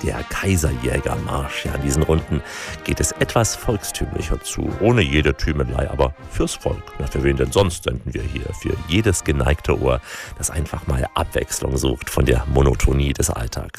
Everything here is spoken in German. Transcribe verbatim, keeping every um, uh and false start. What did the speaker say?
der Kaiserjägermarsch. Ja, in diesen Runden geht es etwas volkstümlicher zu, ohne jede Tümelei, aber fürs Volk. Na, für wen denn sonst senden wir hier? Für jedes geneigte Ohr, das einfach mal Abwechslung sucht von der Monotonie des Alltags.